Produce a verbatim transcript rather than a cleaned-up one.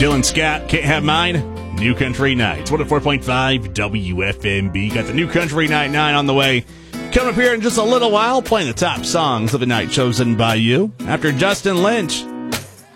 Dylan Scott, Can't Have Mine. New Country Nights. one oh four point five W F M B. Got the New Country Night nine on the way. Coming up here in just a little while, playing the top songs of the night chosen by you. After Justin Lynch,